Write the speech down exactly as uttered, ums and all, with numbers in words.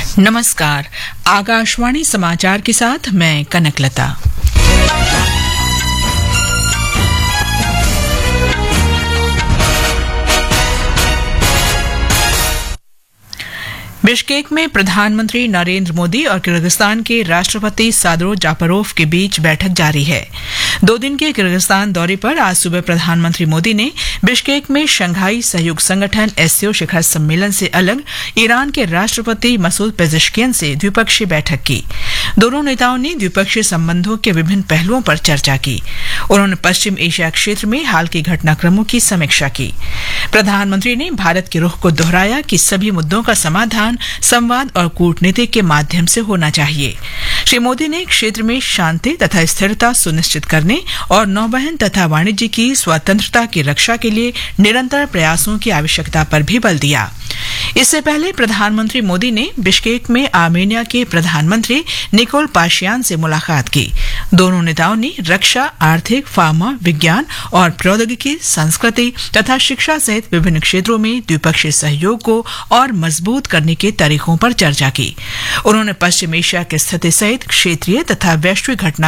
नमस्कार। आकाशवाणी समाचार के साथ मैं कनकलता। बिश्केक में प्रधानमंत्री नरेंद्र मोदी और किर्गिस्तान के राष्ट्रपति सादरो जापरोव के बीच बैठक जारी है। दो दिन के किर्गिस्तान दौरे पर आज सुबह प्रधानमंत्री मोदी ने बिश्केक में शंघाई सहयोग संगठन एससीओ शिखर सम्मेलन से अलग ईरान के राष्ट्रपति मसूद पेजेश्कियन से द्विपक्षीय बैठक की। दोनों नेताओं ने द्विपक्षीय संबंधों के विभिन्न पहलुओं पर चर्चा की। उन्होंने पश्चिम एशिया क्षेत्र में हाल के घटनाक्रमों की समीक्षा की। प्रधानमंत्री ने भारत के रुख को दोहराया कि सभी मुद्दों का समाधान संवाद और कूटनीति के माध्यम से होना चाहिए। श्री मोदी ने क्षेत्र में शांति तथा स्थिरता सुनिश्चित करने और नौवहन तथा वाणिज्य की स्वतंत्रता की रक्षा के लिए निरंतर प्रयासों की आवश्यकता पर भी बल दिया। इससे पहले प्रधानमंत्री मोदी ने बिश्केक में आर्मेनिया के प्रधानमंत्री निकोल पाशियान से मुलाकात की। दोनों नेताओं ने रक्षा, आर्थिक, फार्मा, विज्ञान और प्रौद्योगिकी, संस्कृति तथा शिक्षा सहित विभिन्न क्षेत्रों में द्विपक्षीय सहयोग को और मजबूत करने के तरीकों पर चर्चा की। उन्होंने पश्चिम एशिया की स्थिति सहित क्षेत्रीय तथा वैश्विक घटना